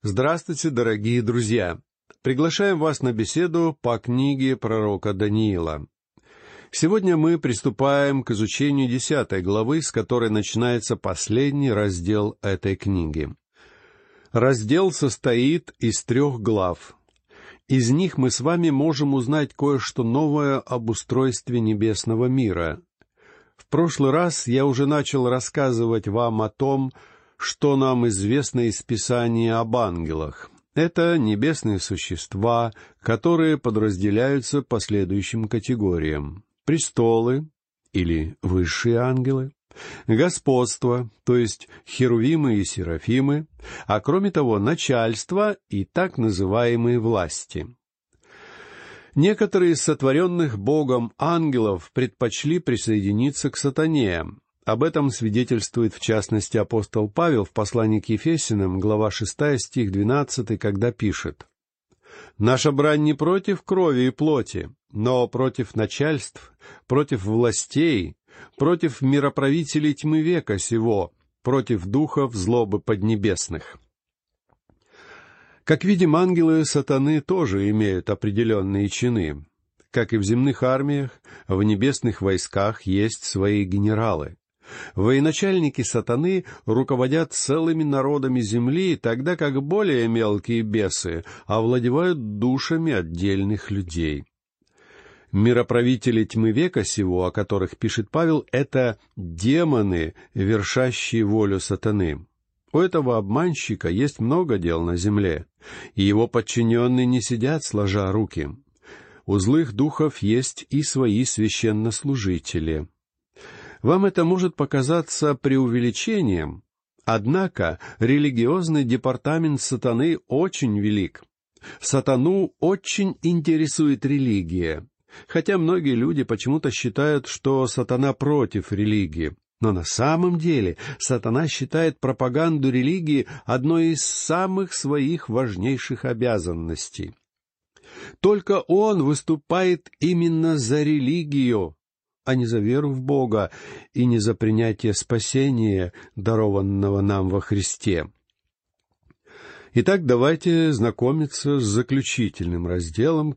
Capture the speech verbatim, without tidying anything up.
Здравствуйте, дорогие друзья! Приглашаем вас на беседу по книге пророка Даниила. Сегодня мы приступаем к изучению десятой главы, с которой начинается последний раздел этой книги. Раздел состоит из трех глав. Из них мы с вами можем узнать кое-что новое об устройстве небесного мира. В прошлый раз я уже начал рассказывать вам о том, что нам известно из Писания об ангелах. Это небесные существа, которые подразделяются по следующим категориям: престолы, или высшие ангелы, господство, то есть херувимы и серафимы, а кроме того начальство и так называемые власти. Некоторые из сотворенных Богом ангелов предпочли присоединиться к сатане. Об этом свидетельствует, в частности, апостол Павел в послании к Ефесянам, глава шестая, стих двенадцатый, когда пишет: «Наша брань не против крови и плоти, но против начальств, против властей, против мироправителей тьмы века сего, против духов злобы поднебесных». Как видим, ангелы сатаны тоже имеют определенные чины. Как и в земных армиях, в небесных войсках есть свои генералы. Военачальники сатаны руководят целыми народами земли, тогда как более мелкие бесы овладевают душами отдельных людей. Мироправители тьмы века сего, о которых пишет Павел, это демоны, вершащие волю сатаны. У этого обманщика есть много дел на земле, и его подчиненные не сидят сложа руки. У злых духов есть и свои священнослужители. Вам это может показаться преувеличением, однако религиозный департамент сатаны очень велик. Сатану очень интересует религия, хотя многие люди почему-то считают, что сатана против религии. Но на самом деле сатана считает пропаганду религии одной из самых своих важнейших обязанностей. Только он выступает именно за религию, а не за веру в Бога и не за принятие спасения, дарованного нам во Христе. Итак, давайте знакомиться с заключительным разделом